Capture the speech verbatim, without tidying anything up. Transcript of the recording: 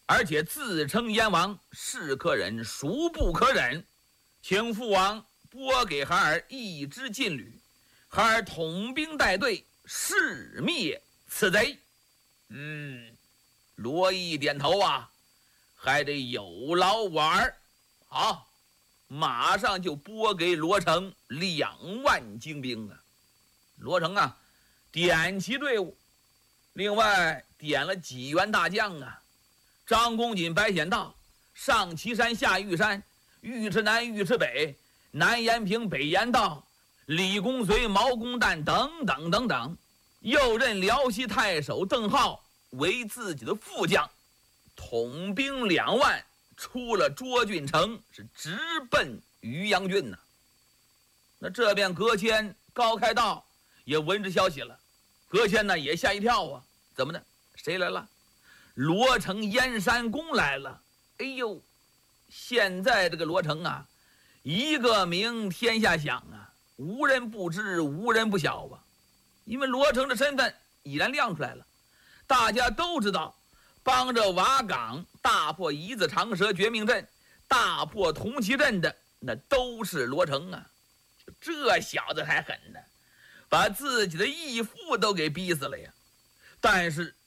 而且自称燕王，是可忍，孰不可忍？请父王拨给孩儿一支劲旅，孩儿统兵带队，誓灭此贼。嗯，罗毅点头啊，还得有劳我儿。好，马上就拨给罗成两万精兵啊！罗成啊，点齐队伍，另外点了几员大将啊，张公瑾、白显道，上岐山下玉山，尉迟南、尉迟北，南延平、北延道，李公随、毛公旦等等等等，又任辽西太守邓浩为自己的副将，统兵两万，出了涿郡城，是直奔渔阳郡呢。那这边葛谦、高开道也闻知消息了，葛谦呢也吓一跳啊，怎么的？谁来了？罗成燕山公来了。哎呦，现在这个罗成啊，一个名天下响啊，无人不知，无人不晓啊。因为罗成的身份已然亮出来了，大家都知道，帮着瓦岗大破一字长蛇绝命阵，大破铜旗阵的那都是罗成啊。这小子还狠呢，把自己的义父都给逼死了呀。但是